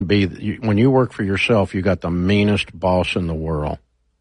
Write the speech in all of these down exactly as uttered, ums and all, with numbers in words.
be, you, when you work for yourself, you got the meanest boss in the world.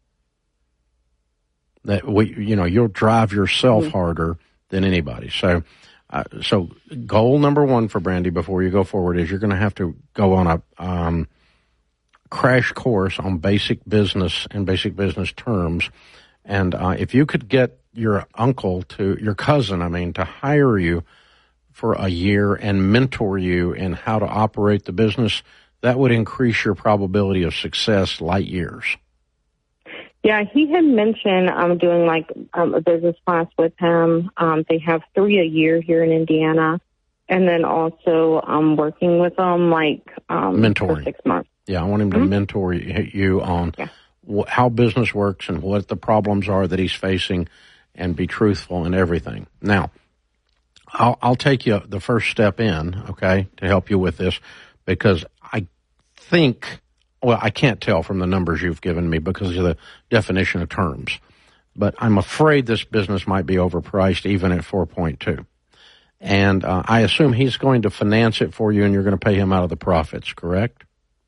That we, you know, you'll drive yourself mm-hmm. harder than anybody. So, uh, so goal number one for Brandy before you go forward is you're going to have to go on a um, crash course on basic business and basic business terms. And uh, if you could get your uncle to, your cousin, I mean, to hire you for a year and mentor you in how to operate the business, that would increase your probability of success light years. Yeah, he had mentioned um, doing like um, a business class with him. Um, they have three a year here in Indiana, and then also um, working with them like um, mentoring for six months. Yeah, I want him to mm-hmm. mentor you on yeah. wh- how business works and what the problems are that he's facing, and be truthful in everything. Now, I'll, I'll take you the first step in, okay, to help you with this, because I think. Well, I can't tell from the numbers you've given me because of the definition of terms. But I'm afraid this business might be overpriced even at four point two. And uh, I assume he's going to finance it for you and you're going to pay him out of the profits, correct?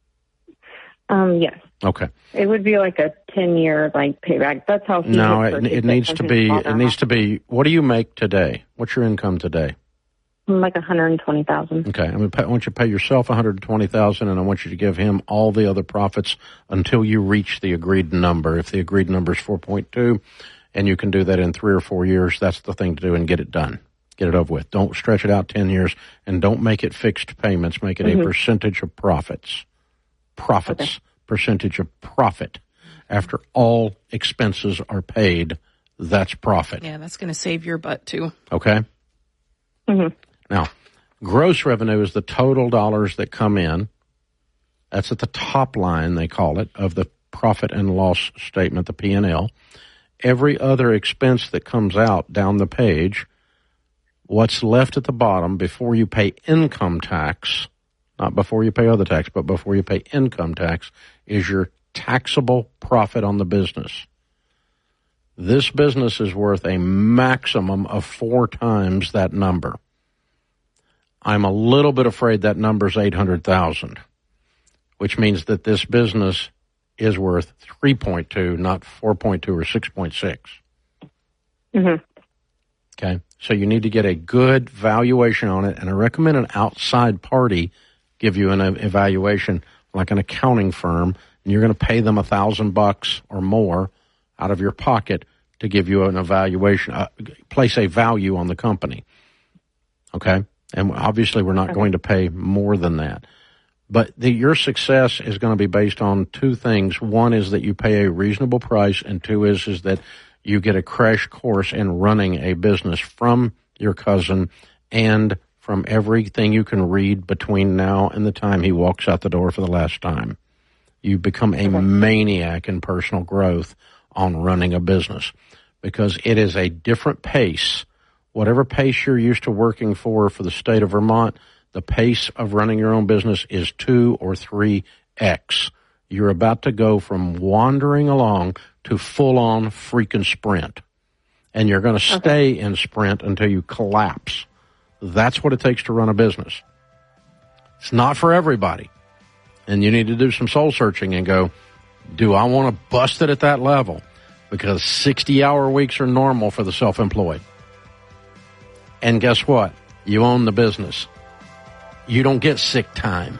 Um, yes. Okay. It would be like a ten-year like payback. That's how he No, it, it needs to be, it needs to be, what do you make today? What's your income today? Like one hundred twenty thousand dollars. Okay, I'm gonna pay, I want you to pay yourself one hundred twenty thousand dollars, and I want you to give him all the other profits until you reach the agreed number. If the agreed number is four point two, and you can do that in three or four years, that's the thing to do, and get it done. Get it over with. Don't stretch it out ten years, and don't make it fixed payments. Make it mm-hmm. a percentage of profits. Profits. Okay. Percentage of profit. After all expenses are paid, that's profit. Yeah, that's going to save your butt, too. Okay? Mm-hmm. Now, gross revenue is the total dollars that come in. That's at the top line, they call it, of the profit and loss statement, the P and L. Every other expense that comes out down the page, what's left at the bottom before you pay income tax, not before you pay other tax, but before you pay income tax, is your taxable profit on the business. This business is worth a maximum of four times that number. I'm a little bit afraid that number's eight hundred thousand dollars, which means that this business is worth three point two, not four point two or six point six. Mm-hmm. Okay, so you need to get a good valuation on it, and I recommend an outside party give you an evaluation, like an accounting firm, and you're going to pay them a thousand bucks or more out of your pocket to give you an evaluation, uh, place a value on the company. Okay? And obviously we're not okay. going to pay more than that. But the, your success is going to be based on two things. One is that you pay a reasonable price, and two is, is that you get a crash course in running a business from your cousin and from everything you can read between now and the time he walks out the door for the last time. You become a okay. maniac in personal growth on running a business because it is a different pace. Whatever pace you're used to working for for the state of Vermont, the pace of running your own business is two or three X. You're about to go from wandering along to full-on freaking sprint. And you're going to stay okay. in sprint until you collapse. That's what it takes to run a business. It's not for everybody. And you need to do some soul searching and go, do I want to bust it at that level? Because sixty-hour weeks are normal for the self-employed. And guess what? You own the business. You don't get sick time.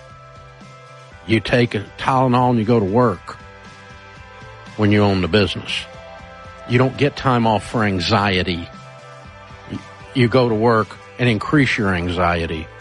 You take a Tylenol and you go to work when you own the business. You don't get time off for anxiety. You go to work and increase your anxiety